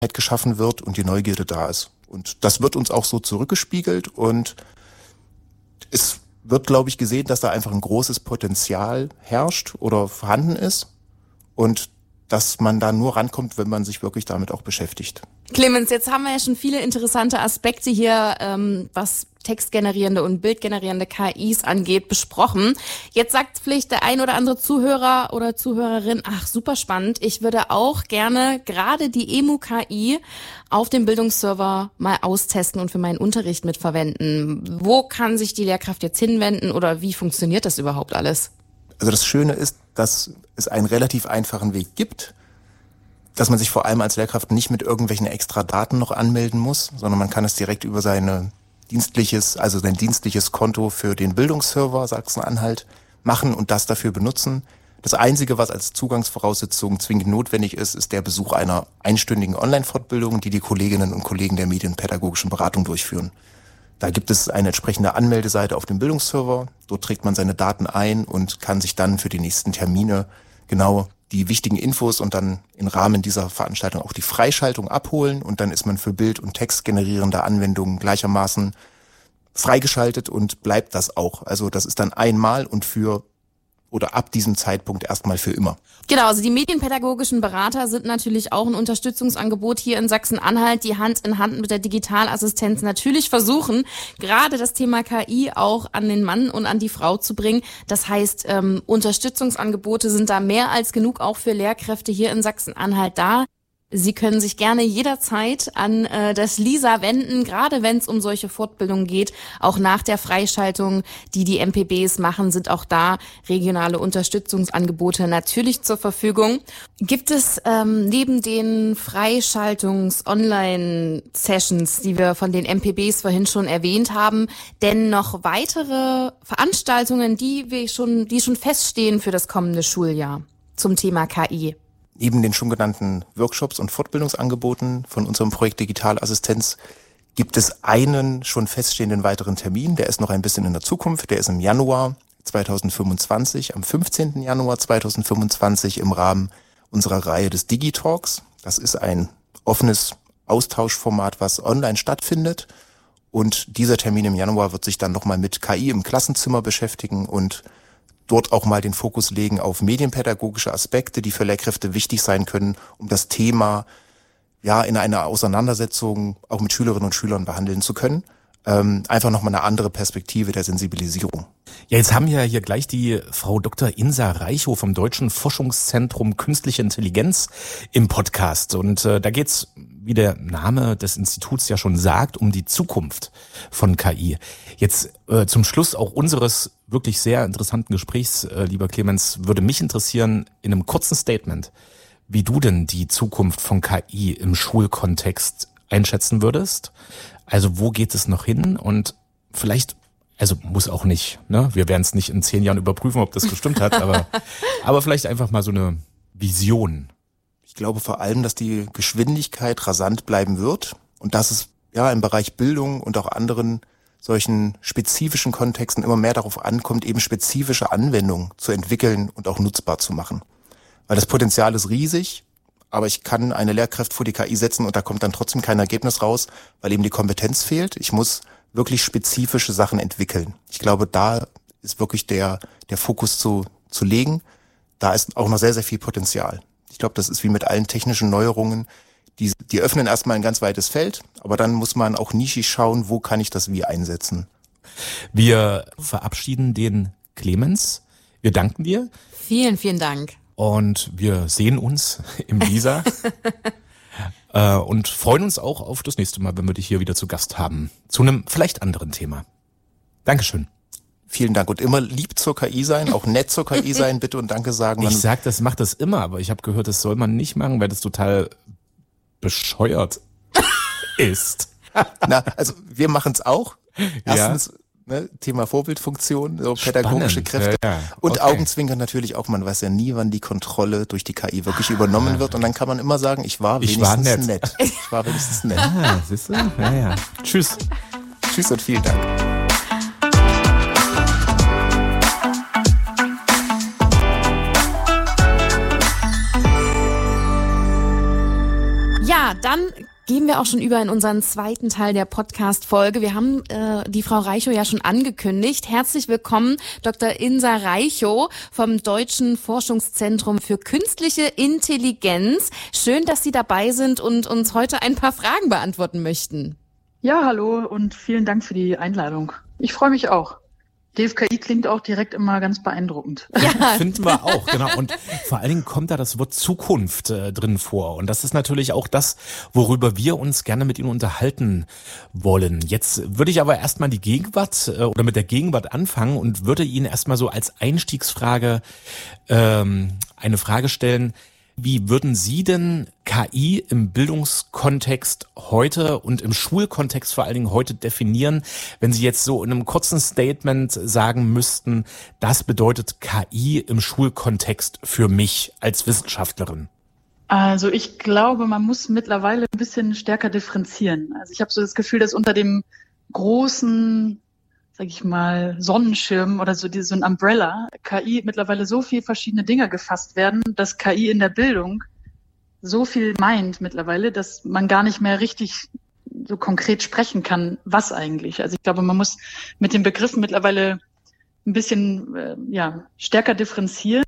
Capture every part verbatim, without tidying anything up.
geschaffen wird und die Neugierde da ist. Und das wird uns auch so zurückgespiegelt und es wird, glaube ich, gesehen, dass da einfach ein großes Potenzial herrscht oder vorhanden ist und dass man da nur rankommt, wenn man sich wirklich damit auch beschäftigt. Clemens, jetzt haben wir ja schon viele interessante Aspekte hier, ähm, was textgenerierende und bildgenerierende K Is angeht, besprochen. Jetzt sagt vielleicht der ein oder andere Zuhörer oder Zuhörerin, ach, super spannend, ich würde auch gerne gerade die E M U-K I auf dem Bildungsserver mal austesten und für meinen Unterricht mitverwenden. Wo kann sich die Lehrkraft jetzt hinwenden oder wie funktioniert das überhaupt alles? Also das Schöne ist, dass es einen relativ einfachen Weg gibt, dass man sich vor allem als Lehrkraft nicht mit irgendwelchen extra Daten noch anmelden muss, sondern man kann es direkt über seine dienstliches, also sein dienstliches Konto für den Bildungsserver Sachsen-Anhalt machen und das dafür benutzen. Das Einzige, was als Zugangsvoraussetzung zwingend notwendig ist, ist der Besuch einer einstündigen Online-Fortbildung, die die Kolleginnen und Kollegen der medienpädagogischen Beratung durchführen. Da gibt es eine entsprechende Anmeldeseite auf dem Bildungsserver. Dort trägt man seine Daten ein und kann sich dann für die nächsten Termine genau die wichtigen Infos und dann im Rahmen dieser Veranstaltung auch die Freischaltung abholen und dann ist man für Bild- und Textgenerierende Anwendungen gleichermaßen freigeschaltet und bleibt das auch. Also das ist dann einmal und für oder ab diesem Zeitpunkt erstmal für immer. Genau, also die medienpädagogischen Berater sind natürlich auch ein Unterstützungsangebot hier in Sachsen-Anhalt, die Hand in Hand mit der Digitalassistenz natürlich versuchen, gerade das Thema K I auch an den Mann und an die Frau zu bringen. Das heißt, ähm, Unterstützungsangebote sind da mehr als genug auch für Lehrkräfte hier in Sachsen-Anhalt da. Sie können sich gerne jederzeit an äh, das Lisa wenden, gerade wenn es um solche Fortbildungen geht. Auch nach der Freischaltung, die die M P Bs machen, sind auch da regionale Unterstützungsangebote natürlich zur Verfügung. Gibt es ähm, neben den Freischaltungs-Online-Sessions, die wir von den M P Bs vorhin schon erwähnt haben, denn noch weitere Veranstaltungen, die wir schon, die schon feststehen für das kommende Schuljahr zum Thema K I? Neben den schon genannten Workshops und Fortbildungsangeboten von unserem Projekt Digitalassistenz gibt es einen schon feststehenden weiteren Termin. Der ist noch ein bisschen in der Zukunft. Der ist im Januar zweitausendfünfundzwanzig, am fünfzehnten Januar zweitausendfünfundzwanzig im Rahmen unserer Reihe des Digitalks. Das ist ein offenes Austauschformat, was online stattfindet. Und dieser Termin im Januar wird sich dann nochmal mit K I im Klassenzimmer beschäftigen und dort auch mal den Fokus legen auf medienpädagogische Aspekte, die für Lehrkräfte wichtig sein können, um das Thema ja in einer Auseinandersetzung auch mit Schülerinnen und Schülern behandeln zu können. Ähm, einfach nochmal eine andere Perspektive der Sensibilisierung. Ja, jetzt haben wir hier gleich die Frau Doktor Insa Reichow vom Deutschen Forschungszentrum Künstliche Intelligenz im Podcast. Und äh, da geht's, wie der Name des Instituts ja schon sagt, um die Zukunft von K I. Jetzt äh, zum Schluss auch unseres wirklich sehr interessanten Gesprächs, äh, lieber Clemens, würde mich interessieren, in einem kurzen Statement, wie du denn die Zukunft von K I im Schulkontext einschätzen würdest. Also wo geht es noch hin? Und vielleicht, also muss auch nicht, ne? Wir werden es nicht in zehn Jahren überprüfen, ob das gestimmt hat, aber, aber vielleicht einfach mal so eine Vision. Ich glaube vor allem, dass die Geschwindigkeit rasant bleiben wird und dass es ja im Bereich Bildung und auch anderen solchen spezifischen Kontexten immer mehr darauf ankommt, eben spezifische Anwendungen zu entwickeln und auch nutzbar zu machen. Weil das Potenzial ist riesig, aber ich kann eine Lehrkraft vor die K I setzen und da kommt dann trotzdem kein Ergebnis raus, weil eben die Kompetenz fehlt. Ich muss wirklich spezifische Sachen entwickeln. Ich glaube, da ist wirklich der der Fokus zu zu legen. Da ist auch noch sehr, sehr viel Potenzial. Ich glaube, das ist wie mit allen technischen Neuerungen. Die, die öffnen erstmal ein ganz weites Feld, aber dann muss man auch nischig schauen, wo kann ich das wie einsetzen. Wir verabschieden den Clemens. Wir danken dir. Vielen, vielen Dank. Und wir sehen uns im Lisa äh, und freuen uns auch auf das nächste Mal, wenn wir dich hier wieder zu Gast haben. Zu einem vielleicht anderen Thema. Dankeschön. Vielen Dank und immer lieb zur K I sein, auch nett zur K I sein, bitte und danke sagen. Ich sag, das macht das immer, aber ich habe gehört, das soll man nicht machen, weil das total bescheuert ist. Na, also wir machen es auch. Erstens ja. ne, Thema Vorbildfunktion, so pädagogische Kräfte ja, ja. und Okay. Augenzwinkern natürlich auch. Man weiß ja nie, wann die Kontrolle durch die K I wirklich ah. übernommen wird und dann kann man immer sagen, ich war ich wenigstens war nett. nett. Ich war wenigstens nett. Ah, siehst du? Ja, ja. Tschüss. Tschüss und vielen Dank. Ja, Ja, dann gehen wir auch schon über in unseren zweiten Teil der Podcast-Folge. Wir haben äh, die Frau Reichow ja schon angekündigt. Herzlich willkommen, Doktor Insa Reichow vom Deutschen Forschungszentrum für Künstliche Intelligenz. Schön, dass Sie dabei sind und uns heute ein paar Fragen beantworten möchten. Ja, hallo und vielen Dank für die Einladung. Ich freue mich auch. D F K I klingt auch direkt immer ganz beeindruckend. Ja, finden wir auch, genau. Und vor allen Dingen kommt da das Wort Zukunft äh, drin vor. Und das ist natürlich auch das, worüber wir uns gerne mit Ihnen unterhalten wollen. Jetzt würde ich aber erstmal die Gegenwart äh, oder mit der Gegenwart anfangen und würde Ihnen erstmal so als Einstiegsfrage ähm, eine Frage stellen. Wie würden Sie denn K I im Bildungskontext heute und im Schulkontext vor allen Dingen heute definieren, wenn Sie jetzt so in einem kurzen Statement sagen müssten, das bedeutet K I im Schulkontext für mich als Wissenschaftlerin? Also ich glaube, man muss mittlerweile ein bisschen stärker differenzieren. Also ich habe so das Gefühl, dass unter dem großen, sag ich mal, Sonnenschirm oder so, so ein Umbrella, K I mittlerweile so viel verschiedene Dinge gefasst werden, dass K I in der Bildung so viel meint mittlerweile, dass man gar nicht mehr richtig so konkret sprechen kann, was eigentlich. Also ich glaube, man muss mit den Begriffen mittlerweile ein bisschen äh, ja stärker differenzieren.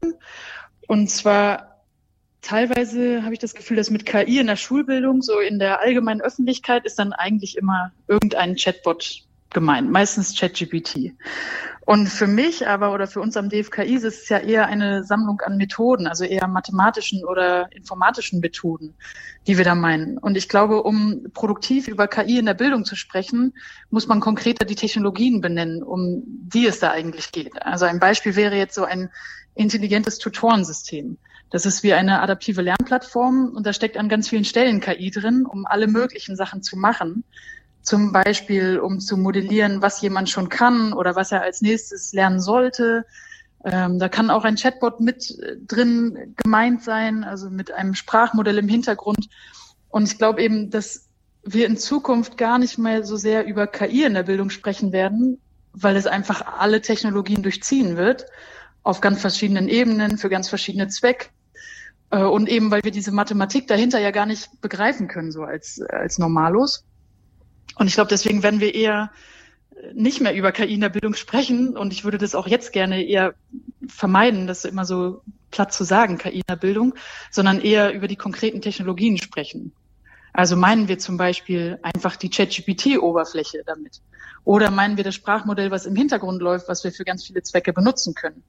Und zwar teilweise habe ich das Gefühl, dass mit K I in der Schulbildung, so in der allgemeinen Öffentlichkeit, ist dann eigentlich immer irgendein Chatbot gemeint, meistens ChatGPT. Und für mich aber oder für uns am D F K I ist es ja eher eine Sammlung an Methoden, also eher mathematischen oder informatischen Methoden, die wir da meinen. Und ich glaube, um produktiv über K I in der Bildung zu sprechen, muss man konkreter die Technologien benennen, um die es da eigentlich geht. Also ein Beispiel wäre jetzt so ein intelligentes Tutorensystem. Das ist wie eine adaptive Lernplattform und da steckt an ganz vielen Stellen K I drin, um alle möglichen Sachen zu machen. Zum Beispiel, um zu modellieren, was jemand schon kann oder was er als nächstes lernen sollte. Ähm, da kann auch ein Chatbot mit drin gemeint sein, also mit einem Sprachmodell im Hintergrund. Und ich glaube eben, dass wir in Zukunft gar nicht mehr so sehr über K I in der Bildung sprechen werden, weil es einfach alle Technologien durchziehen wird, auf ganz verschiedenen Ebenen, für ganz verschiedene Zwecke. Äh, und eben, weil wir diese Mathematik dahinter ja gar nicht begreifen können, so als, als Normalos. Und ich glaube, deswegen werden wir eher nicht mehr über K I in der Bildung sprechen. Und ich würde das auch jetzt gerne eher vermeiden, das immer so platt zu sagen, K I in der Bildung, sondern eher über die konkreten Technologien sprechen. Also meinen wir zum Beispiel einfach die ChatGPT-Oberfläche damit? Oder meinen wir das Sprachmodell, was im Hintergrund läuft, was wir für ganz viele Zwecke benutzen können?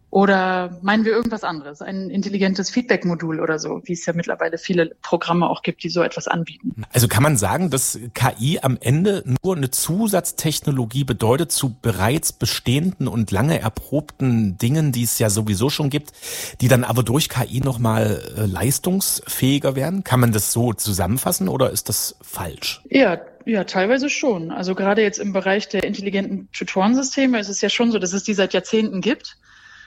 Oder meinen wir irgendwas anderes, ein intelligentes Feedback-Modul oder so, wie es ja mittlerweile viele Programme auch gibt, die so etwas anbieten? Also kann man sagen, dass K I am Ende nur eine Zusatztechnologie bedeutet zu bereits bestehenden und lange erprobten Dingen, die es ja sowieso schon gibt, die dann aber durch K I nochmal äh, leistungsfähiger werden? Kann man das so zusammenfassen oder ist das falsch? Ja, ja, teilweise schon. Also gerade jetzt im Bereich der intelligenten Tutorensysteme ist es ja schon so, dass es die seit Jahrzehnten gibt.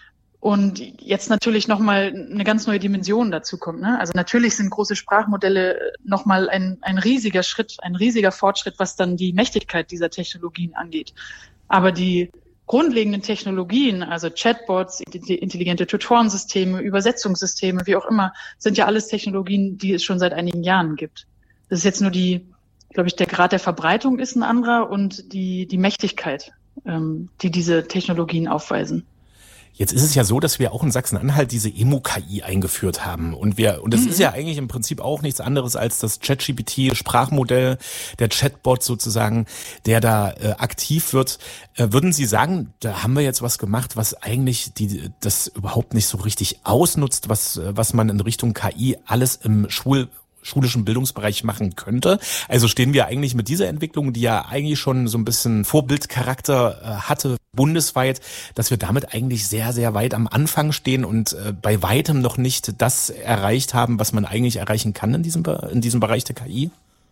Und jetzt natürlich nochmal eine ganz neue Dimension dazu kommt. Ne? Also natürlich sind große Sprachmodelle nochmal ein, ein riesiger Schritt, ein riesiger Fortschritt, was dann die Mächtigkeit dieser Technologien angeht. Aber die grundlegenden Technologien, also Chatbots, intelligente Tutorensysteme, Übersetzungssysteme, wie auch immer, sind ja alles Technologien, die es schon seit einigen Jahren gibt. Das ist jetzt nur die, glaube ich, der Grad der Verbreitung ist ein anderer und die, die Mächtigkeit, ähm, die diese Technologien aufweisen. Jetzt ist es ja so, dass wir auch in Sachsen-Anhalt diese Emu-K I eingeführt haben. Und wir, und das mhm. ist ja eigentlich im Prinzip auch nichts anderes als das ChatGPT-Sprachmodell, der Chatbot sozusagen, der da äh, aktiv wird. Äh, würden Sie sagen, da haben wir jetzt was gemacht, was eigentlich die, das überhaupt nicht so richtig ausnutzt, was, was man in Richtung K I alles im Schul schulischen Bildungsbereich machen könnte. Also stehen wir eigentlich mit dieser Entwicklung, die ja eigentlich schon so ein bisschen Vorbildcharakter äh, hatte, bundesweit, dass wir damit eigentlich sehr, sehr weit am Anfang stehen und äh, bei weitem noch nicht das erreicht haben, was man eigentlich erreichen kann in diesem, in diesem Bereich der K I?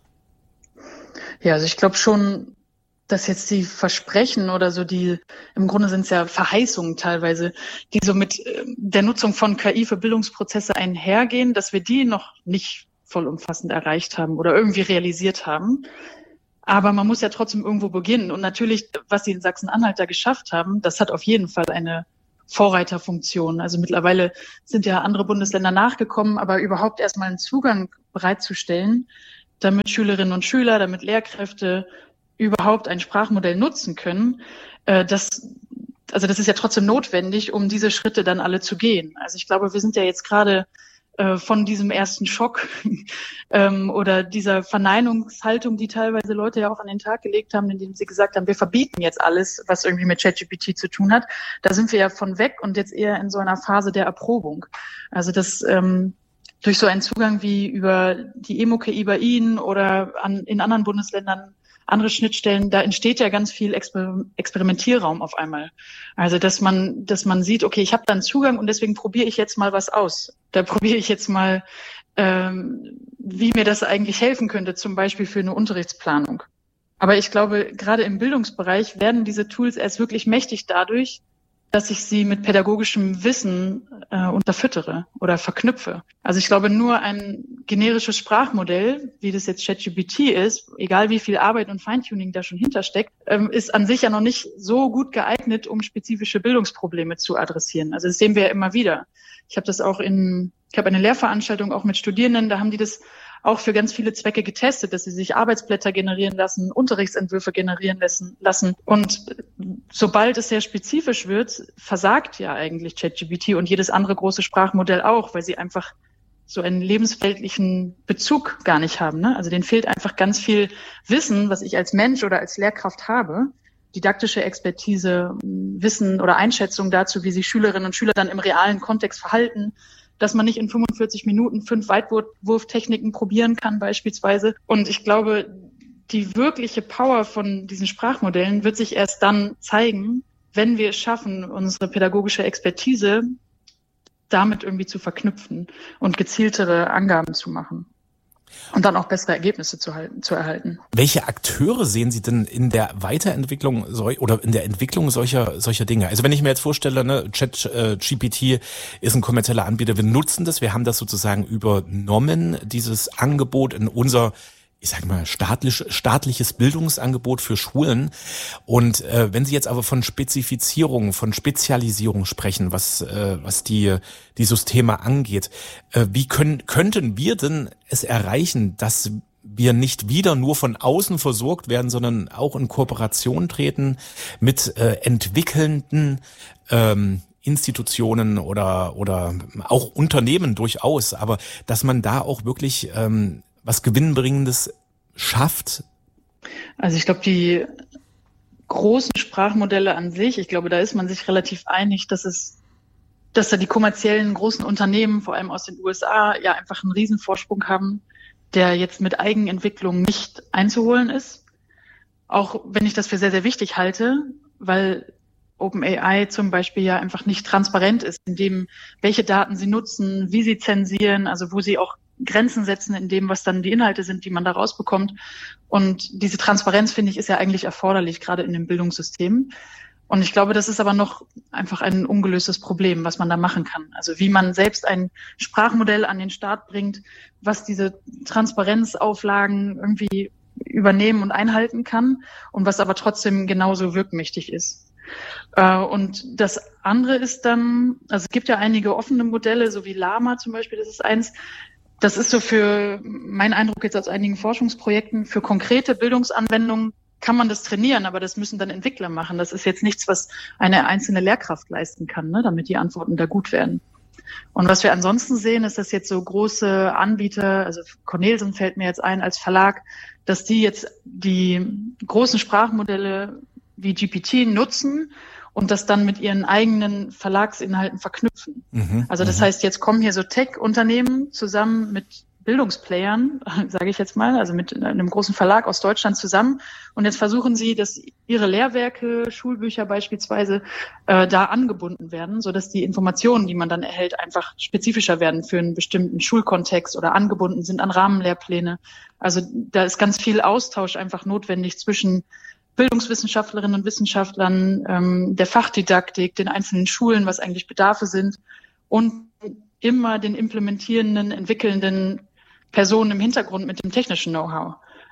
Ja, also ich glaube schon, dass jetzt die Versprechen oder so die, im Grunde sind es ja Verheißungen teilweise, die so mit äh, der Nutzung von K I für Bildungsprozesse einhergehen, dass wir die noch nicht vollumfassend erreicht haben oder irgendwie realisiert haben. Aber man muss ja trotzdem irgendwo beginnen. Und natürlich, was sie in Sachsen-Anhalt da geschafft haben, das hat auf jeden Fall eine Vorreiterfunktion. Also mittlerweile sind ja andere Bundesländer nachgekommen, aber überhaupt erstmal einen Zugang bereitzustellen, damit Schülerinnen und Schüler, damit Lehrkräfte überhaupt ein Sprachmodell nutzen können, äh, das, also das ist ja trotzdem notwendig, um diese Schritte dann alle zu gehen. Also ich glaube, wir sind ja jetzt gerade äh, von diesem ersten Schock ähm, oder dieser Verneinungshaltung, die teilweise Leute ja auch an den Tag gelegt haben, indem sie gesagt haben, wir verbieten jetzt alles, was irgendwie mit ChatGPT zu tun hat. Da sind wir ja von weg und jetzt eher in so einer Phase der Erprobung. Also das ähm, durch so einen Zugang wie über die Emo-K I bei Ihnen oder an, in anderen Bundesländern andere Schnittstellen, da entsteht ja ganz viel Exper- Experimentierraum auf einmal. Also dass man, dass man sieht, okay, ich habe da einen Zugang und deswegen probiere ich jetzt mal was aus. Da probiere ich jetzt mal, ähm, wie mir das eigentlich helfen könnte, zum Beispiel für eine Unterrichtsplanung. Aber ich glaube, gerade im Bildungsbereich werden diese Tools erst wirklich mächtig dadurch, dass ich sie mit pädagogischem Wissen äh, unterfüttere oder verknüpfe. Also ich glaube, nur ein generisches Sprachmodell, wie das jetzt ChatGPT ist, egal wie viel Arbeit und Feintuning da schon hintersteckt, ähm, ist an sich ja noch nicht so gut geeignet, um spezifische Bildungsprobleme zu adressieren. Also das sehen wir ja immer wieder. Ich habe das auch in, ich habe eine Lehrveranstaltung auch mit Studierenden, da haben die das auch für ganz viele Zwecke getestet, dass sie sich Arbeitsblätter generieren lassen, Unterrichtsentwürfe generieren lassen. lassen. Und sobald es sehr spezifisch wird, versagt ja eigentlich ChatGPT und jedes andere große Sprachmodell auch, weil sie einfach so einen lebensweltlichen Bezug gar nicht haben. Ne? Also denen fehlt einfach ganz viel Wissen, was ich als Mensch oder als Lehrkraft habe. Didaktische Expertise, Wissen oder Einschätzung dazu, wie sich Schülerinnen und Schüler dann im realen Kontext verhalten, dass man nicht in fünfundvierzig Minuten fünf Weitwurftechniken probieren kann beispielsweise. Und ich glaube, die wirkliche Power von diesen Sprachmodellen wird sich erst dann zeigen, wenn wir es schaffen, unsere pädagogische Expertise damit irgendwie zu verknüpfen und gezieltere Angaben zu machen. Und dann auch bessere Ergebnisse zu, halten, zu erhalten. Welche Akteure sehen Sie denn in der Weiterentwicklung sol- oder in der Entwicklung solcher solcher Dinge? Also wenn ich mir jetzt vorstelle, ne, ChatGPT ist ein kommerzieller Anbieter, wir nutzen das, wir haben das sozusagen übernommen, dieses Angebot in unser, ich sage mal, staatlich, staatliches Bildungsangebot für Schulen. Und äh, wenn Sie jetzt aber von Spezifizierung, von Spezialisierung sprechen, was äh, was die die Systeme angeht, äh, wie können könnten wir denn es erreichen, dass wir nicht wieder nur von außen versorgt werden, sondern auch in Kooperation treten mit äh, entwickelnden ähm, Institutionen oder oder auch Unternehmen durchaus, aber dass man da auch wirklich ähm, was Gewinnbringendes schafft? Also ich glaube, die großen Sprachmodelle an sich, ich glaube, da ist man sich relativ einig, dass es, dass da die kommerziellen großen Unternehmen, vor allem aus den U S A, ja einfach einen Riesenvorsprung haben, der jetzt mit Eigenentwicklung nicht einzuholen ist. Auch wenn ich das für sehr, sehr wichtig halte, weil OpenAI zum Beispiel ja einfach nicht transparent ist, in dem, welche Daten sie nutzen, wie sie zensieren, also wo sie auch Grenzen setzen in dem, was dann die Inhalte sind, die man da rausbekommt. Und diese Transparenz, finde ich, ist ja eigentlich erforderlich, gerade in dem Bildungssystem. Und ich glaube, das ist aber noch einfach ein ungelöstes Problem, was man da machen kann. Also wie man selbst ein Sprachmodell an den Start bringt, was diese Transparenzauflagen irgendwie übernehmen und einhalten kann und was aber trotzdem genauso wirkmächtig ist. Und das andere ist dann, also es gibt ja einige offene Modelle, so wie Llama zum Beispiel, das ist eins. Das ist so für mein Eindruck jetzt aus einigen Forschungsprojekten, für konkrete Bildungsanwendungen kann man das trainieren, aber das müssen dann Entwickler machen. Das ist jetzt nichts, was eine einzelne Lehrkraft leisten kann, ne, damit die Antworten da gut werden. Und was wir ansonsten sehen, ist, dass jetzt so große Anbieter, also Cornelsen fällt mir jetzt ein als Verlag, dass die jetzt die großen Sprachmodelle wie G P T nutzen und das dann mit ihren eigenen Verlagsinhalten verknüpfen. Mhm, also das m- heißt, jetzt kommen hier so Tech-Unternehmen zusammen mit Bildungsplayern, sage ich jetzt mal, also mit einem großen Verlag aus Deutschland zusammen. Und jetzt versuchen sie, dass ihre Lehrwerke, Schulbücher beispielsweise, äh, da angebunden werden, sodass die Informationen, die man dann erhält, einfach spezifischer werden für einen bestimmten Schulkontext oder angebunden sind an Rahmenlehrpläne. Also da ist ganz viel Austausch einfach notwendig zwischen Bildungswissenschaftlerinnen und Wissenschaftlern, ähm, der Fachdidaktik, den einzelnen Schulen, was eigentlich Bedarfe sind und immer den implementierenden, entwickelnden Personen im Hintergrund mit dem technischen Know-how.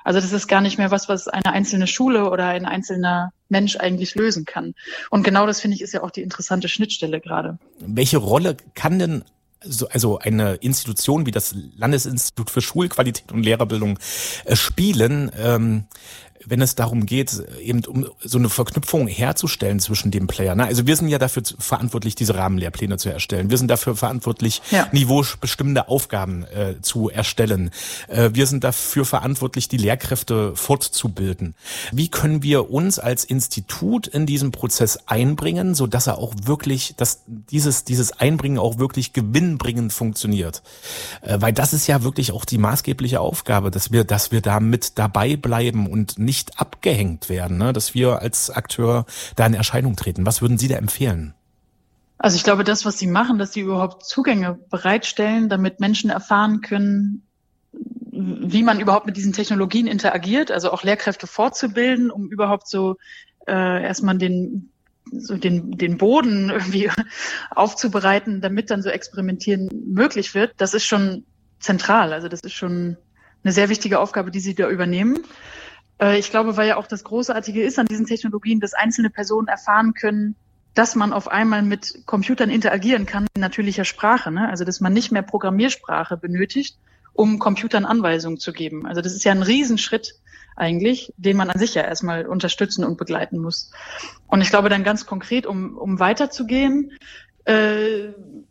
Also das ist gar nicht mehr was, was eine einzelne Schule oder ein einzelner Mensch eigentlich lösen kann. Und genau das, finde ich, ist ja auch die interessante Schnittstelle gerade. Welche Rolle kann denn so, also eine Institution wie das Landesinstitut für Schulqualität und Lehrerbildung äh, spielen, ähm, wenn es darum geht, eben um so eine Verknüpfung herzustellen zwischen den Playern? Also wir sind ja dafür verantwortlich, diese Rahmenlehrpläne zu erstellen. Wir sind dafür verantwortlich, ja. niveaubestimmende Aufgaben äh, zu erstellen. Äh, wir sind dafür verantwortlich, die Lehrkräfte fortzubilden. Wie können wir uns als Institut in diesen Prozess einbringen, so dass er auch wirklich, dass dieses dieses Einbringen auch wirklich gewinnbringend funktioniert? Äh, weil das ist ja wirklich auch die maßgebliche Aufgabe, dass wir, dass wir da mit dabei bleiben und nicht nicht abgehängt werden, ne? Dass wir als Akteur da in Erscheinung treten. Was würden Sie da empfehlen? Also ich glaube, das, was Sie machen, dass Sie überhaupt Zugänge bereitstellen, damit Menschen erfahren können, wie man überhaupt mit diesen Technologien interagiert, also auch Lehrkräfte fortzubilden, um überhaupt so äh, erstmal den so den den Boden irgendwie aufzubereiten, damit dann so Experimentieren möglich wird. Das ist schon zentral. Also das ist schon eine sehr wichtige Aufgabe, die Sie da übernehmen. Ich glaube, weil ja auch das Großartige ist an diesen Technologien, dass einzelne Personen erfahren können, dass man auf einmal mit Computern interagieren kann in natürlicher Sprache, ne? Also dass man nicht mehr Programmiersprache benötigt, um Computern Anweisungen zu geben. Also das ist ja ein Riesenschritt eigentlich, den man an sich ja erstmal unterstützen und begleiten muss. Und ich glaube dann ganz konkret, um, um weiterzugehen, äh,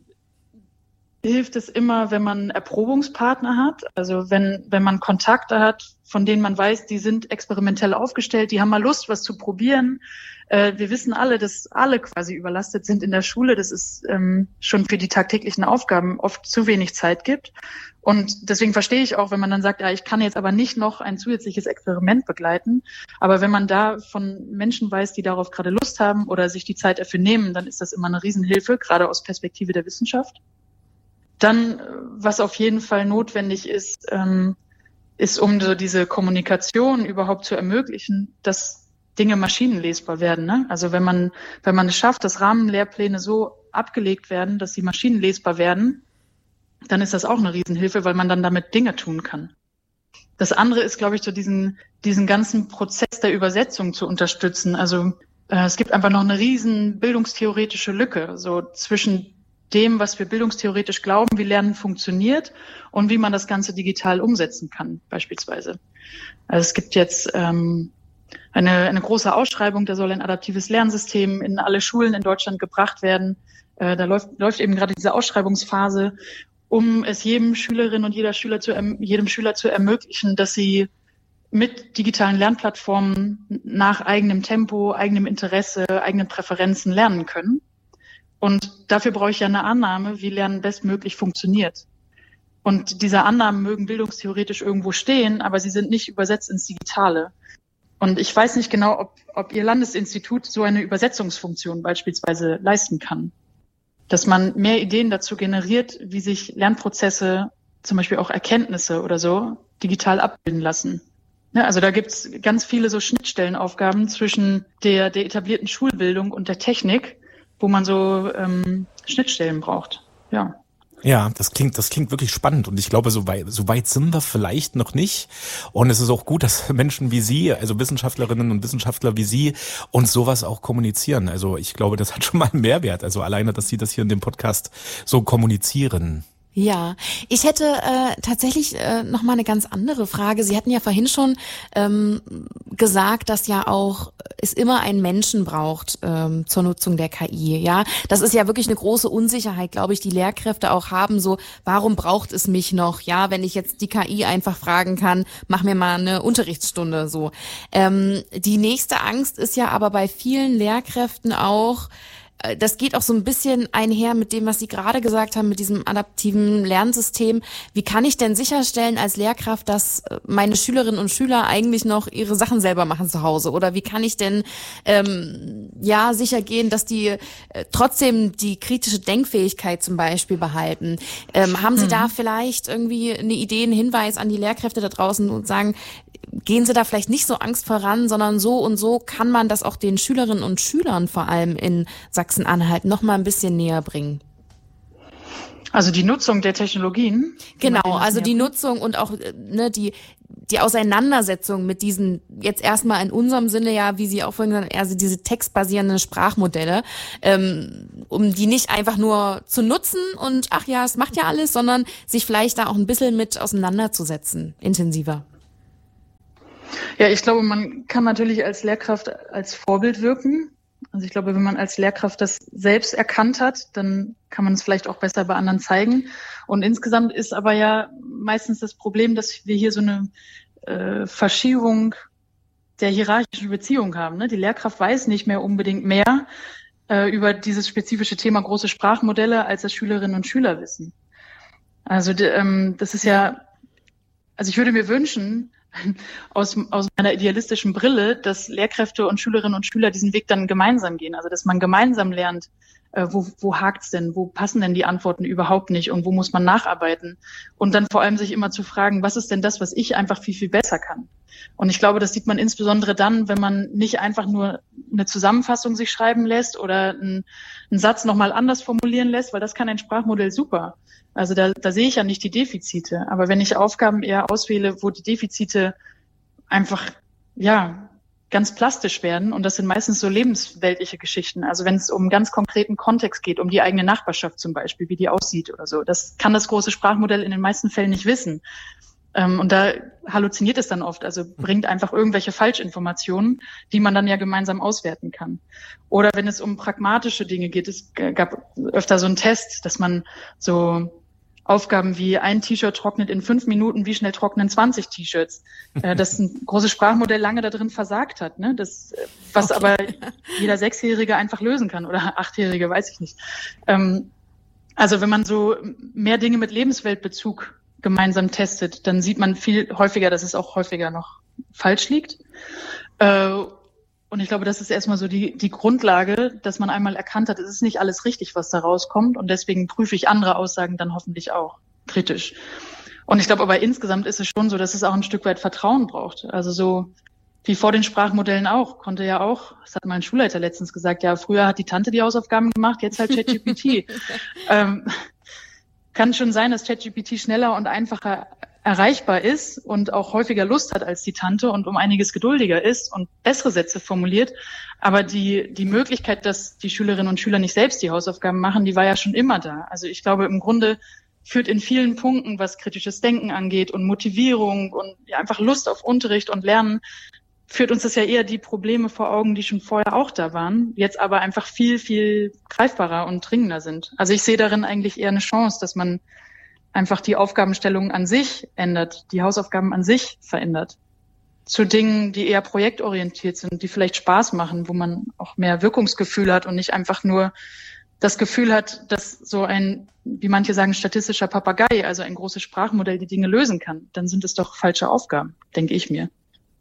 hilft es immer, wenn man Erprobungspartner hat, also wenn wenn man Kontakte hat, von denen man weiß, die sind experimentell aufgestellt, die haben mal Lust, was zu probieren. Äh, wir wissen alle, dass alle quasi überlastet sind in der Schule, dass es ähm, schon für die tagtäglichen Aufgaben oft zu wenig Zeit gibt. Und deswegen verstehe ich auch, wenn man dann sagt, ja, ich kann jetzt aber nicht noch ein zusätzliches Experiment begleiten. Aber wenn man da von Menschen weiß, die darauf gerade Lust haben oder sich die Zeit dafür nehmen, dann ist das immer eine Riesenhilfe, gerade aus Perspektive der Wissenschaft. Dann, was auf jeden Fall notwendig ist, ähm, ist, um so diese Kommunikation überhaupt zu ermöglichen, dass Dinge maschinenlesbar werden, ne? Also wenn man, wenn man es schafft, dass Rahmenlehrpläne so abgelegt werden, dass sie maschinenlesbar werden, dann ist das auch eine Riesenhilfe, weil man dann damit Dinge tun kann. Das andere ist, glaube ich, so diesen, diesen ganzen Prozess der Übersetzung zu unterstützen. Also äh, es gibt einfach noch eine riesen bildungstheoretische Lücke, so zwischen dem, was wir bildungstheoretisch glauben, wie Lernen funktioniert und wie man das Ganze digital umsetzen kann, beispielsweise. Also es gibt jetzt ähm, eine, eine große Ausschreibung, da soll ein adaptives Lernsystem in alle Schulen in Deutschland gebracht werden. Äh, da läuft, läuft eben gerade diese Ausschreibungsphase, um es jedem Schülerin und jeder Schüler zu, jedem Schüler zu ermöglichen, dass sie mit digitalen Lernplattformen nach eigenem Tempo, eigenem Interesse, eigenen Präferenzen lernen können. Und dafür brauche ich ja eine Annahme, wie Lernen bestmöglich funktioniert. Und diese Annahmen mögen bildungstheoretisch irgendwo stehen, aber sie sind nicht übersetzt ins Digitale. Und ich weiß nicht genau, ob, ob Ihr Landesinstitut so eine Übersetzungsfunktion beispielsweise leisten kann. Dass man mehr Ideen dazu generiert, wie sich Lernprozesse, zum Beispiel auch Erkenntnisse oder so, digital abbilden lassen. Ja, also da gibt's ganz viele so Schnittstellenaufgaben zwischen der, der etablierten Schulbildung und der Technik, wo man so ähm, Schnittstellen braucht. Ja. Ja, das klingt, das klingt wirklich spannend und ich glaube, so weit, so weit sind wir vielleicht noch nicht. Und es ist auch gut, dass Menschen wie Sie, also Wissenschaftlerinnen und Wissenschaftler wie Sie, uns sowas auch kommunizieren. Also ich glaube, das hat schon mal einen Mehrwert. Also alleine, dass Sie das hier in dem Podcast so kommunizieren. Ja, ich hätte äh, tatsächlich äh, noch mal eine ganz andere Frage. Sie hatten ja vorhin schon ähm, gesagt, dass ja auch es immer einen Menschen braucht ähm, zur Nutzung der K I. Ja, das ist ja wirklich eine große Unsicherheit, glaube ich, die Lehrkräfte auch haben. So, warum braucht es mich noch? Ja, wenn ich jetzt die K I einfach fragen kann, mach mir mal eine Unterrichtsstunde. So, ähm, die nächste Angst ist ja aber bei vielen Lehrkräften auch, das geht auch so ein bisschen einher mit dem, was Sie gerade gesagt haben, mit diesem adaptiven Lernsystem. Wie kann ich denn sicherstellen als Lehrkraft, dass meine Schülerinnen und Schüler eigentlich noch ihre Sachen selber machen zu Hause? Oder wie kann ich denn ähm, ja sicher gehen, dass die äh, trotzdem die kritische Denkfähigkeit zum Beispiel behalten? Ähm, haben Sie mhm. da vielleicht irgendwie eine Idee, einen Hinweis an die Lehrkräfte da draußen und sagen, gehen Sie da vielleicht nicht so Angst voran, sondern so und so kann man das auch den Schülerinnen und Schülern vor allem in Sachsen-Anhalt noch mal ein bisschen näher bringen? Also die Nutzung der Technologien? Genau, also die Nutzung und auch ne, die die Auseinandersetzung mit diesen, jetzt erstmal in unserem Sinne ja, wie Sie auch vorhin gesagt haben, also diese textbasierenden Sprachmodelle, ähm, um die nicht einfach nur zu nutzen und ach ja, es macht ja alles, sondern sich vielleicht da auch ein bisschen mit auseinanderzusetzen, intensiver. Ja, ich glaube, man kann natürlich als Lehrkraft als Vorbild wirken. Also ich glaube, wenn man als Lehrkraft das selbst erkannt hat, dann kann man es vielleicht auch besser bei anderen zeigen. Und insgesamt ist aber ja meistens das Problem, dass wir hier so eine äh, Verschiebung der hierarchischen Beziehung haben. Ne? Die Lehrkraft weiß nicht mehr unbedingt mehr äh, über dieses spezifische Thema große Sprachmodelle, als das Schülerinnen und Schüler wissen. Also ähm, das ist ja, also ich würde mir wünschen, aus, aus meiner idealistischen Brille, dass Lehrkräfte und Schülerinnen und Schüler diesen Weg dann gemeinsam gehen. Also dass man gemeinsam lernt, äh, wo, wo hakt's denn, wo passen denn die Antworten überhaupt nicht und wo muss man nacharbeiten. Und dann vor allem sich immer zu fragen, was ist denn das, was ich einfach viel, viel besser kann. Und ich glaube, das sieht man insbesondere dann, wenn man nicht einfach nur eine Zusammenfassung sich schreiben lässt oder einen, einen Satz nochmal anders formulieren lässt, weil das kann ein Sprachmodell super. Also da, da sehe ich ja nicht die Defizite. Aber wenn ich Aufgaben eher auswähle, wo die Defizite einfach, ja, ganz plastisch werden, und das sind meistens so lebensweltliche Geschichten. Also wenn es um ganz konkreten Kontext geht, um die eigene Nachbarschaft zum Beispiel, wie die aussieht oder so. Das kann das große Sprachmodell in den meisten Fällen nicht wissen. Und da halluziniert es dann oft, also bringt einfach irgendwelche Falschinformationen, die man dann ja gemeinsam auswerten kann. Oder wenn es um pragmatische Dinge geht, es gab öfter so einen Test, dass man so Aufgaben wie ein T-Shirt trocknet in fünf Minuten, wie schnell trocknen zwanzig T-Shirts, dass ein großes Sprachmodell lange da drin versagt hat, ne? Das, was okay. aber jeder Sechsjährige einfach lösen kann oder Achtjährige, weiß ich nicht. Also wenn man so mehr Dinge mit Lebensweltbezug gemeinsam testet, dann sieht man viel häufiger, dass es auch häufiger noch falsch liegt. Und ich glaube, das ist erstmal so die, die Grundlage, dass man einmal erkannt hat, es ist nicht alles richtig, was da rauskommt. Und deswegen prüfe ich andere Aussagen dann hoffentlich auch kritisch. Und ich glaube aber insgesamt ist es schon so, dass es auch ein Stück weit Vertrauen braucht. Also so wie vor den Sprachmodellen auch, konnte ja auch, das hat mein Schulleiter letztens gesagt, ja, früher hat die Tante die Hausaufgaben gemacht, jetzt halt ChatGPT. ähm, kann schon sein, dass ChatGPT schneller und einfacher erreichbar ist und auch häufiger Lust hat als die Tante und um einiges geduldiger ist und bessere Sätze formuliert. Aber die, die Möglichkeit, dass die Schülerinnen und Schüler nicht selbst die Hausaufgaben machen, die war ja schon immer da. Also ich glaube, im Grunde führt in vielen Punkten, was kritisches Denken angeht und Motivierung und ja, einfach Lust auf Unterricht und Lernen, führt uns das ja eher die Probleme vor Augen, die schon vorher auch da waren, jetzt aber einfach viel, viel greifbarer und dringender sind. Also ich sehe darin eigentlich eher eine Chance, dass man einfach die Aufgabenstellung an sich ändert, die Hausaufgaben an sich verändert. Zu Dingen, die eher projektorientiert sind, die vielleicht Spaß machen, wo man auch mehr Wirkungsgefühl hat und nicht einfach nur das Gefühl hat, dass so ein, wie manche sagen, statistischer Papagei, also ein großes Sprachmodell, die Dinge lösen kann. Dann sind es doch falsche Aufgaben, denke ich mir.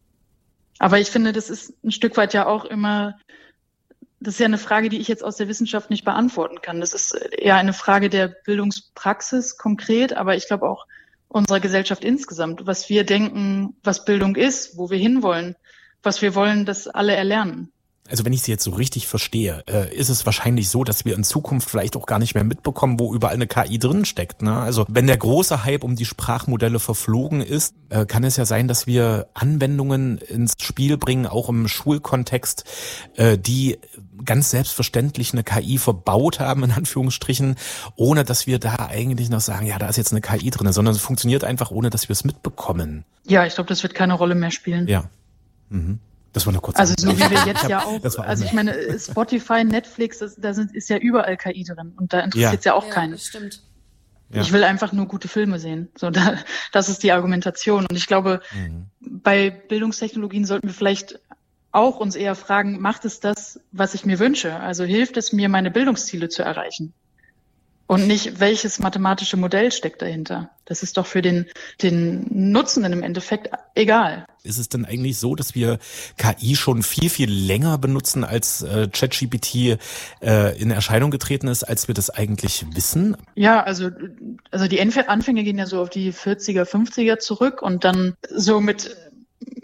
Aber ich finde, das ist ein Stück weit ja auch immer, das ist ja eine Frage, die ich jetzt aus der Wissenschaft nicht beantworten kann. Das ist eher eine Frage der Bildungspraxis konkret, aber ich glaube auch unserer Gesellschaft insgesamt, was wir denken, was Bildung ist, wo wir hinwollen, was wir wollen, dass alle erlernen. Also wenn ich Sie jetzt so richtig verstehe, äh, ist es wahrscheinlich so, dass wir in Zukunft vielleicht auch gar nicht mehr mitbekommen, wo überall eine K I drin steckt. Ne? Also wenn der große Hype um die Sprachmodelle verflogen ist, äh, kann es ja sein, dass wir Anwendungen ins Spiel bringen, auch im Schulkontext, äh, die ganz selbstverständlich eine K I verbaut haben, in Anführungsstrichen, ohne dass wir da eigentlich noch sagen, ja, da ist jetzt eine K I drin, sondern es funktioniert einfach, ohne dass wir es mitbekommen. Ja, ich glaube, das wird keine Rolle mehr spielen. Ja. Mhm. Das war noch kurz. Also so wie wir jetzt ja auch, also ich meine, Spotify, Netflix, das, da sind, ist ja überall K I drin und da interessiert es ja. ja auch keinen. Ja, das stimmt. Ich will einfach nur gute Filme sehen. So, da, das ist die Argumentation. Und ich glaube, mhm. bei Bildungstechnologien sollten wir vielleicht auch uns eher fragen, macht es das, was ich mir wünsche? Also hilft es mir, meine Bildungsziele zu erreichen? Und nicht, welches mathematische Modell steckt dahinter. Das ist doch für den, den Nutzenden im Endeffekt egal. Ist es denn eigentlich so, dass wir K I schon viel, viel länger benutzen, als äh, ChatGPT äh, in Erscheinung getreten ist, als wir das eigentlich wissen? Ja, also, also die Anfänge gehen ja so auf die vierziger, fünfziger zurück und dann so mit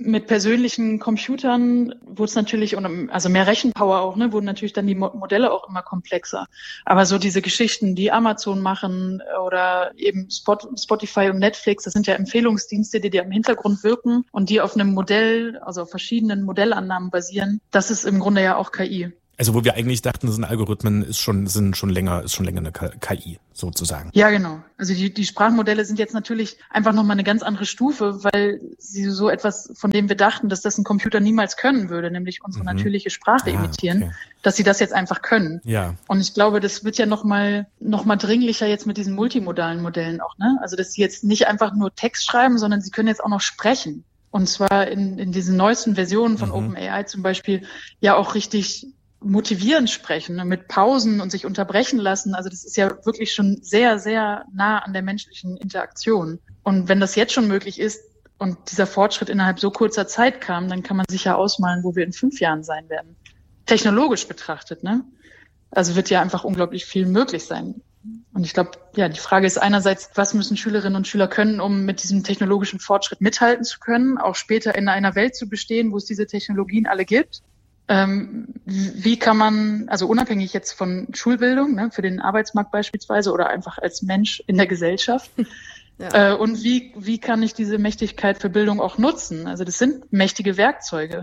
mit persönlichen Computern wurde es natürlich, also mehr Rechenpower auch, ne, wurden natürlich dann die Modelle auch immer komplexer. Aber so diese Geschichten, die Amazon machen oder eben Spotify und Netflix, das sind ja Empfehlungsdienste, die, die im Hintergrund wirken und die auf einem Modell, also auf verschiedenen Modellannahmen basieren. Das ist im Grunde ja auch K I. Also wo wir eigentlich dachten, das sind Algorithmen, ist schon, sind schon länger, ist schon länger eine K I sozusagen. Ja, genau. Also die, die Sprachmodelle sind jetzt natürlich einfach nochmal eine ganz andere Stufe, weil sie so etwas, von dem wir dachten, dass das ein Computer niemals können würde, nämlich unsere mhm. natürliche Sprache ah, imitieren, okay. dass sie das jetzt einfach können. Ja. Und ich glaube, das wird ja nochmal, noch mal dringlicher jetzt mit diesen multimodalen Modellen auch, ne? Also dass sie jetzt nicht einfach nur Text schreiben, sondern sie können jetzt auch noch sprechen. Und zwar in, in diesen neuesten Versionen von mhm. OpenAI zum Beispiel ja auch richtig motivierend sprechen, ne, mit Pausen und sich unterbrechen lassen. Also das ist ja wirklich schon sehr, sehr nah an der menschlichen Interaktion. Und wenn das jetzt schon möglich ist und dieser Fortschritt innerhalb so kurzer Zeit kam, dann kann man sich ja ausmalen, wo wir in fünf Jahren sein werden. Technologisch betrachtet, ne? Also wird ja einfach unglaublich viel möglich sein. Und ich glaube, ja, die Frage ist einerseits, was müssen Schülerinnen und Schüler können, um mit diesem technologischen Fortschritt mithalten zu können, auch später in einer Welt zu bestehen, wo es diese Technologien alle gibt. Ähm, wie kann man, also unabhängig jetzt von Schulbildung, ne, für den Arbeitsmarkt beispielsweise oder einfach als Mensch in der Gesellschaft, ja. äh, und wie, wie kann ich diese Mächtigkeit für Bildung auch nutzen? Also das sind mächtige Werkzeuge.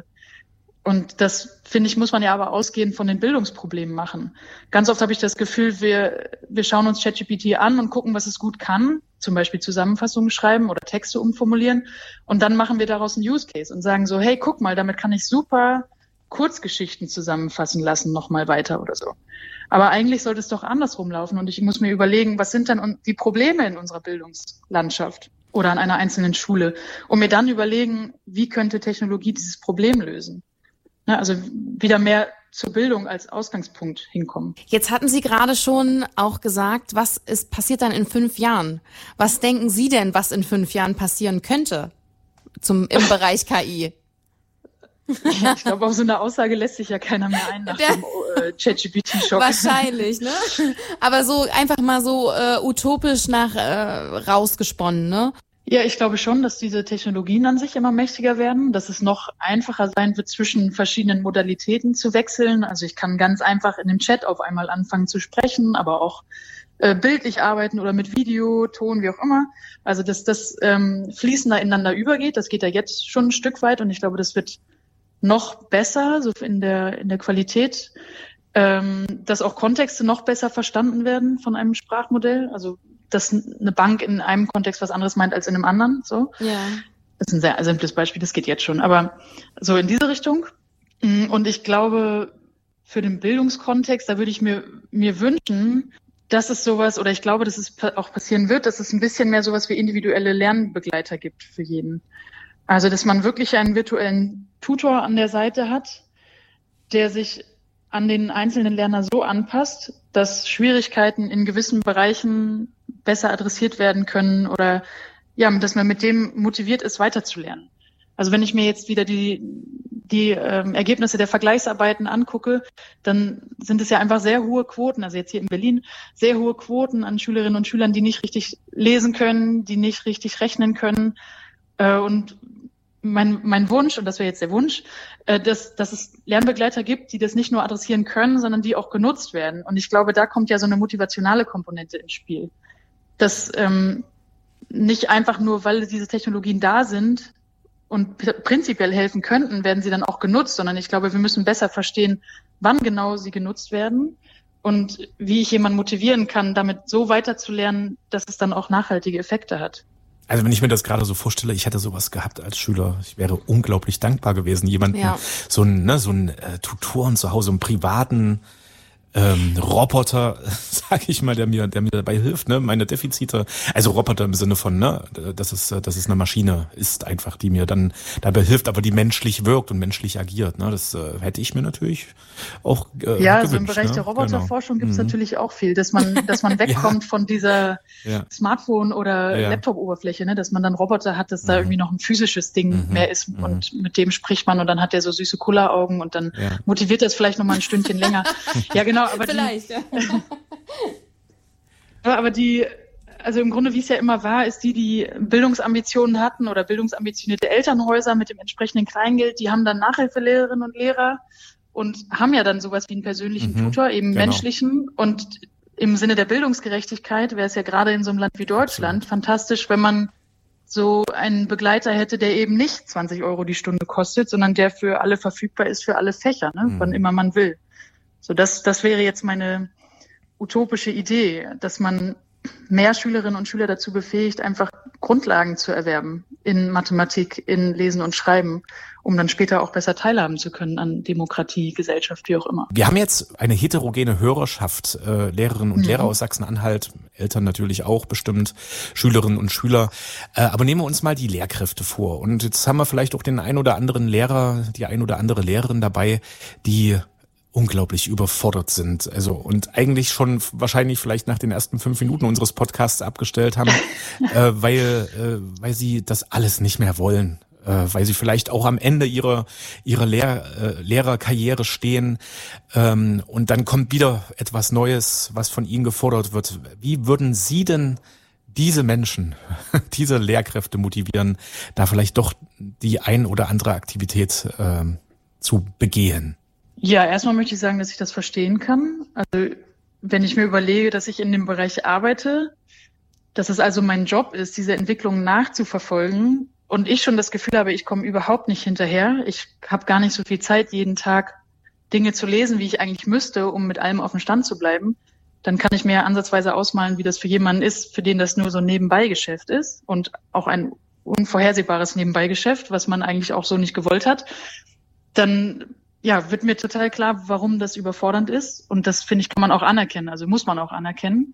Und das, finde ich, muss man ja aber ausgehend von den Bildungsproblemen machen. Ganz oft habe ich das Gefühl, wir, wir schauen uns ChatGPT an und gucken, was es gut kann, zum Beispiel Zusammenfassungen schreiben oder Texte umformulieren. Und dann machen wir daraus einen Use Case und sagen so, hey, guck mal, damit kann ich super Kurzgeschichten zusammenfassen lassen, nochmal weiter oder so. Aber eigentlich sollte es doch andersrum laufen und ich muss mir überlegen, was sind denn die Probleme in unserer Bildungslandschaft oder an einer einzelnen Schule, und mir dann überlegen, wie könnte Technologie dieses Problem lösen. Ja, also wieder mehr zur Bildung als Ausgangspunkt hinkommen. Jetzt hatten Sie gerade schon auch gesagt, was ist passiert dann in fünf Jahren? Was denken Sie denn, was in fünf Jahren passieren könnte zum, im Bereich K I? Ja, ich glaube, auf so eine Aussage lässt sich ja keiner mehr ein nach dem äh, ChatGPT-Schock. Wahrscheinlich, ne? Aber so einfach mal so äh, utopisch nach äh, rausgesponnen, ne? Ja, ich glaube schon, dass diese Technologien an sich immer mächtiger werden, dass es noch einfacher sein wird, zwischen verschiedenen Modalitäten zu wechseln. Also ich kann ganz einfach in dem Chat auf einmal anfangen zu sprechen, aber auch äh, bildlich arbeiten oder mit Video, Ton, wie auch immer. Also dass das ähm, fließender ineinander übergeht, das geht ja jetzt schon ein Stück weit und ich glaube, das wird noch besser, so in der in der Qualität, ähm, dass auch Kontexte noch besser verstanden werden von einem Sprachmodell. Also dass eine Bank in einem Kontext was anderes meint als in einem anderen. So. Ja. Das ist ein sehr simples Beispiel, das geht jetzt schon. Aber so in diese Richtung. Und ich glaube, für den Bildungskontext, da würde ich mir mir wünschen, dass es sowas, oder ich glaube, dass es auch passieren wird, dass es ein bisschen mehr sowas wie individuelle Lernbegleiter gibt für jeden. Also, dass man wirklich einen virtuellen Tutor an der Seite hat, der sich an den einzelnen Lerner so anpasst, dass Schwierigkeiten in gewissen Bereichen besser adressiert werden können oder ja, dass man mit dem motiviert ist, weiterzulernen. Also wenn ich mir jetzt wieder die die ähm, Ergebnisse der Vergleichsarbeiten angucke, dann sind es ja einfach sehr hohe Quoten, also jetzt hier in Berlin, sehr hohe Quoten an Schülerinnen und Schülern, die nicht richtig lesen können, die nicht richtig rechnen können. Äh, und mein mein Wunsch, und das wäre jetzt der Wunsch, äh, dass, dass es Lernbegleiter gibt, die das nicht nur adressieren können, sondern die auch genutzt werden. Und ich glaube, da kommt ja so eine motivationale Komponente ins Spiel. Dass ähm, nicht einfach nur, weil diese Technologien da sind und p- prinzipiell helfen könnten, werden sie dann auch genutzt, sondern ich glaube, wir müssen besser verstehen, wann genau sie genutzt werden und wie ich jemanden motivieren kann, damit so weiterzulernen, dass es dann auch nachhaltige Effekte hat. Also wenn ich mir das gerade so vorstelle, ich hätte sowas gehabt als Schüler, ich wäre unglaublich dankbar gewesen, jemanden, ja. so einen, ne, so einen äh, Tutoren zu Hause, einen privaten ähm, Roboter, sag ich mal, der mir, der mir dabei hilft, ne, meine Defizite, also Roboter im Sinne von, ne, dass es, dass es eine Maschine ist einfach, die mir dann dabei hilft, aber die menschlich wirkt und menschlich agiert, ne, das äh, hätte ich mir natürlich auch äh, ja, gewünscht. So im Bereich ne? der Roboterforschung genau. gibt es mhm. natürlich auch viel, dass man, dass man wegkommt ja. von dieser ja. Smartphone- oder ja. Laptop-Oberfläche, ne, dass man dann Roboter hat, dass da mhm. irgendwie noch ein physisches Ding mhm. mehr ist mhm. und mit dem spricht man und dann hat der so süße Kulleraugen und dann ja. motiviert das vielleicht noch mal ein Stündchen länger. Ja, genau, aber vielleicht, die, ja. aber die, also im Grunde, wie es ja immer war, ist die, die Bildungsambitionen hatten oder bildungsambitionierte Elternhäuser mit dem entsprechenden Kleingeld, die haben dann Nachhilfelehrerinnen und Lehrer und haben ja dann sowas wie einen persönlichen mhm, Tutor, eben genau. menschlichen. Und im Sinne der Bildungsgerechtigkeit wäre es ja gerade in so einem Land wie Deutschland Absolut. fantastisch, wenn man so einen Begleiter hätte, der eben nicht zwanzig Euro die Stunde kostet, sondern der für alle verfügbar ist, für alle Fächer, ne, mhm. wann immer man will. So, das, das wäre jetzt meine utopische Idee, dass man mehr Schülerinnen und Schüler dazu befähigt, einfach Grundlagen zu erwerben in Mathematik, in Lesen und Schreiben, um dann später auch besser teilhaben zu können an Demokratie, Gesellschaft, wie auch immer. Wir haben jetzt eine heterogene Hörerschaft, äh, Lehrerinnen und mhm. Lehrer aus Sachsen-Anhalt, Eltern natürlich auch bestimmt, Schülerinnen und Schüler. Äh, aber nehmen wir uns mal die Lehrkräfte vor. Und jetzt haben wir vielleicht auch den ein oder anderen Lehrer, die ein oder andere Lehrerin dabei, die unglaublich überfordert sind. Also und eigentlich schon wahrscheinlich vielleicht nach den ersten fünf Minuten unseres Podcasts abgestellt haben, äh, weil äh, weil sie das alles nicht mehr wollen, äh, weil sie vielleicht auch am Ende ihrer ihrer Lehr, äh, Lehrerkarriere stehen ähm, und dann kommt wieder etwas Neues, was von ihnen gefordert wird. Wie würden Sie denn diese Menschen, diese Lehrkräfte motivieren, da vielleicht doch die ein oder andere Aktivität äh, zu begehen? Ja, erstmal möchte ich sagen, dass ich das verstehen kann. Also wenn ich mir überlege, dass ich in dem Bereich arbeite, dass es also mein Job ist, diese Entwicklung nachzuverfolgen und ich schon das Gefühl habe, ich komme überhaupt nicht hinterher. Ich habe gar nicht so viel Zeit, jeden Tag Dinge zu lesen, wie ich eigentlich müsste, um mit allem auf dem Stand zu bleiben. Dann kann ich mir ansatzweise ausmalen, wie das für jemanden ist, für den das nur so ein Nebenbeigeschäft ist und auch ein unvorhersehbares Nebenbeigeschäft, was man eigentlich auch so nicht gewollt hat. Dann ja, wird mir total klar, warum das überfordernd ist. Und das, finde ich, kann man auch anerkennen. Also muss man auch anerkennen.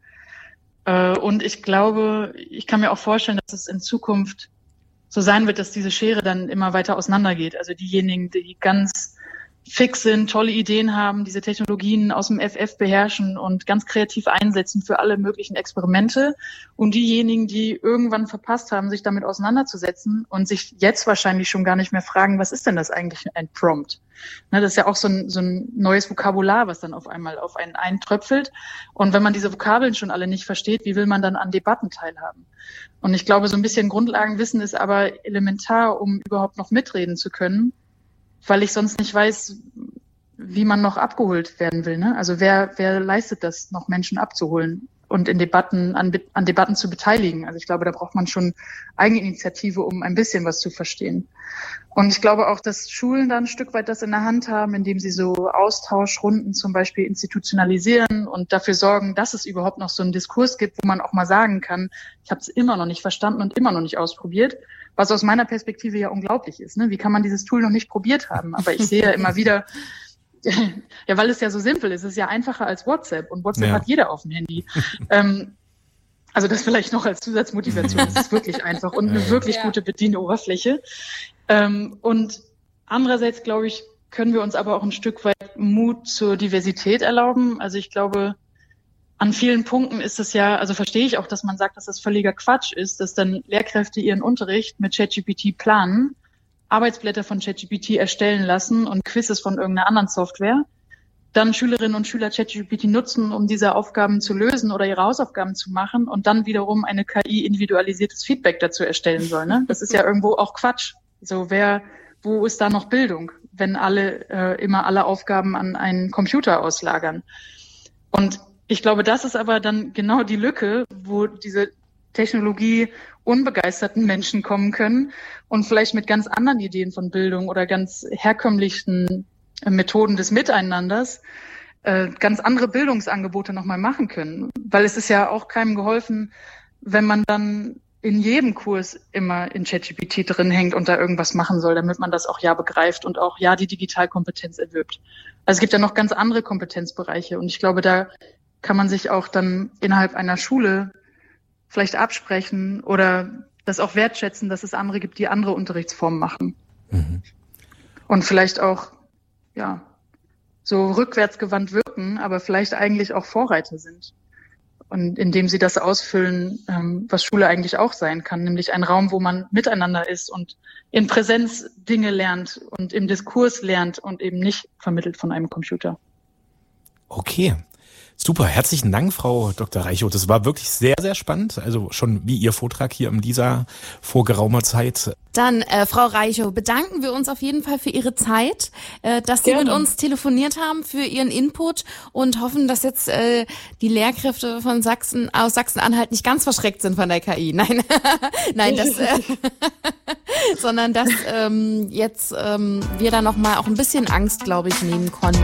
Und ich glaube, ich kann mir auch vorstellen, dass es in Zukunft so sein wird, dass diese Schere dann immer weiter auseinandergeht. Also diejenigen, die ganz fix sind, tolle Ideen haben, diese Technologien aus dem F F beherrschen und ganz kreativ einsetzen für alle möglichen Experimente. Und diejenigen, die irgendwann verpasst haben, sich damit auseinanderzusetzen und sich jetzt wahrscheinlich schon gar nicht mehr fragen, was ist denn das eigentlich ein Prompt? Ne, das ist ja auch so ein, so ein neues Vokabular, was dann auf einmal auf einen eintröpfelt. Und wenn man diese Vokabeln schon alle nicht versteht, wie will man dann an Debatten teilhaben? Und ich glaube, so ein bisschen Grundlagenwissen ist aber elementar, um überhaupt noch mitreden zu können, weil ich sonst nicht weiß, wie man noch abgeholt werden will. Ne? Also wer, wer leistet das, noch Menschen abzuholen und in Debatten, an, an Debatten zu beteiligen? Also ich glaube, da braucht man schon Eigeninitiative, um ein bisschen was zu verstehen. Und ich glaube auch, dass Schulen da ein Stück weit das in der Hand haben, indem sie so Austauschrunden zum Beispiel institutionalisieren und dafür sorgen, dass es überhaupt noch so einen Diskurs gibt, wo man auch mal sagen kann, ich habe es immer noch nicht verstanden und immer noch nicht ausprobiert. Was aus meiner Perspektive ja unglaublich ist. Ne? Wie kann man dieses Tool noch nicht probiert haben? Aber ich sehe ja immer wieder, ja, weil es ja so simpel ist, es ist ja einfacher als WhatsApp und WhatsApp ja. hat jeder auf dem Handy. ähm, also das vielleicht noch als Zusatzmotivation. Es ist wirklich einfach und eine wirklich ja. gute Bedienoberfläche. Ähm, und andererseits, glaube ich, können wir uns aber auch ein Stück weit Mut zur Diversität erlauben. Also ich glaube, an vielen Punkten ist es ja, also verstehe ich auch, dass man sagt, dass das völliger Quatsch ist, dass dann Lehrkräfte ihren Unterricht mit ChatGPT planen, Arbeitsblätter von ChatGPT erstellen lassen und Quizzes von irgendeiner anderen Software, dann Schülerinnen und Schüler ChatGPT nutzen, um diese Aufgaben zu lösen oder ihre Hausaufgaben zu machen und dann wiederum eine K I individualisiertes Feedback dazu erstellen soll. Ne? Das ist ja irgendwo auch Quatsch. So, wer, wo ist da noch Bildung, wenn alle äh, immer alle Aufgaben an einen Computer auslagern? Und ich glaube, das ist aber dann genau die Lücke, wo diese Technologie unbegeisterten Menschen kommen können und vielleicht mit ganz anderen Ideen von Bildung oder ganz herkömmlichen Methoden des Miteinanders äh, ganz andere Bildungsangebote nochmal machen können. Weil es ist ja auch keinem geholfen, wenn man dann in jedem Kurs immer in ChatGPT drin hängt und da irgendwas machen soll, damit man das auch ja begreift und auch ja die Digitalkompetenz erwirbt. Also es gibt ja noch ganz andere Kompetenzbereiche und ich glaube, da kann man sich auch dann innerhalb einer Schule vielleicht absprechen oder das auch wertschätzen, dass es andere gibt, die andere Unterrichtsformen machen. Mhm. Und vielleicht auch, ja, so rückwärtsgewandt wirken, aber vielleicht eigentlich auch Vorreiter sind. Und indem sie das ausfüllen, ähm, was Schule eigentlich auch sein kann, nämlich ein Raum, wo man miteinander ist und in Präsenz Dinge lernt und im Diskurs lernt und eben nicht vermittelt von einem Computer. Okay. Super, herzlichen Dank, Frau Doktor Reichow. Das war wirklich sehr, sehr spannend. Also schon wie Ihr Vortrag hier im LISA vor geraumer Zeit. Dann, äh, Frau Reichow, bedanken wir uns auf jeden Fall für Ihre Zeit, äh, dass Sie Gerne. mit uns telefoniert haben, für Ihren Input und hoffen, dass jetzt äh, die Lehrkräfte von Sachsen aus Sachsen-Anhalt nicht ganz verschreckt sind von der K I. Nein, nein, das, äh, sondern dass ähm, jetzt ähm, wir da noch mal auch ein bisschen Angst, glaube ich, nehmen konnten.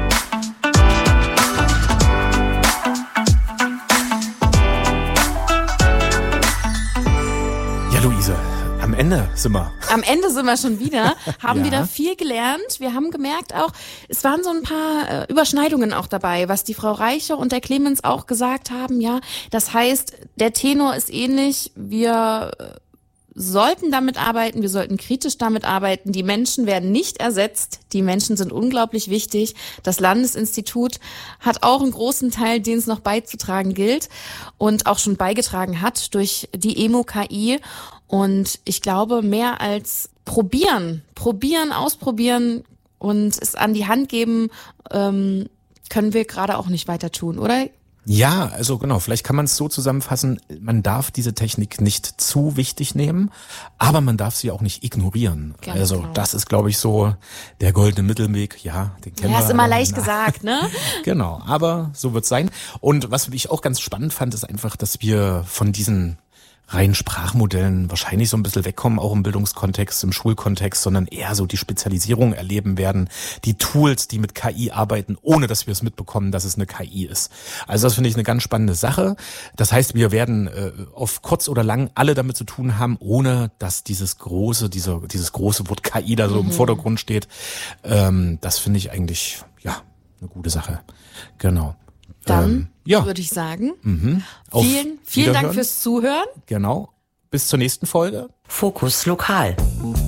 Luise, am Ende sind wir. Am Ende sind wir schon wieder, haben Ja. wieder viel gelernt. Wir haben gemerkt auch, es waren so ein paar äh, Überschneidungen auch dabei, was die Frau Reichow und der Clemens auch gesagt haben. Ja, das heißt, der Tenor ist ähnlich. Wir äh, sollten damit arbeiten, wir sollten kritisch damit arbeiten. Die Menschen werden nicht ersetzt. Die Menschen sind unglaublich wichtig. Das Landesinstitut hat auch einen großen Teil, den es noch beizutragen gilt und auch schon beigetragen hat durch die E M O-K I. Und ich glaube, mehr als probieren, probieren, ausprobieren und es an die Hand geben, ähm, können wir gerade auch nicht weiter tun, oder? Ja, also genau, vielleicht kann man es so zusammenfassen, man darf diese Technik nicht zu wichtig nehmen, aber man darf sie auch nicht ignorieren. Ganz also genau. das ist, glaube ich, so der goldene Mittelweg, ja, den kennen Ja, wir. ist immer leicht Na, gesagt, ne? Genau, aber so wird's sein. Und was ich auch ganz spannend fand, ist einfach, dass wir von diesen reinen Sprachmodellen wahrscheinlich so ein bisschen wegkommen, auch im Bildungskontext, im Schulkontext, sondern eher so die Spezialisierung erleben werden, die Tools, die mit K I arbeiten, ohne dass wir es mitbekommen, dass es eine K I ist. Also das finde ich eine ganz spannende Sache. Das heißt, wir werden äh, auf kurz oder lang alle damit zu tun haben, ohne dass dieses große, dieser, dieses große Wort K I da so mhm. im Vordergrund steht. Ähm, das finde ich eigentlich, ja, eine gute Sache. Genau. Dann ähm, ja. würde ich sagen, Mhm. Auf vielen, vielen Dank Wiederhören. fürs Zuhören. Genau. Bis zur nächsten Folge. Fokus Lokal.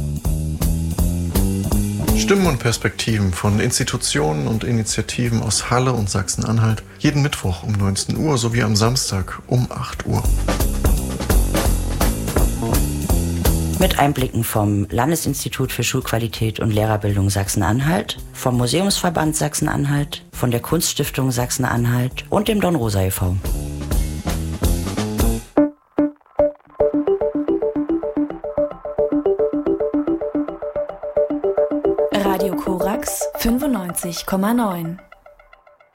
Stimmen und Perspektiven von Institutionen und Initiativen aus Halle und Sachsen-Anhalt. Jeden Mittwoch um neunzehn Uhr sowie am Samstag um acht Uhr. Mit Einblicken vom Landesinstitut für Schulqualität und Lehrerbildung Sachsen-Anhalt, vom Museumsverband Sachsen-Anhalt, von der Kunststiftung Sachsen-Anhalt und dem Dornrosa e V Radio Korax fünfundneunzig Komma neun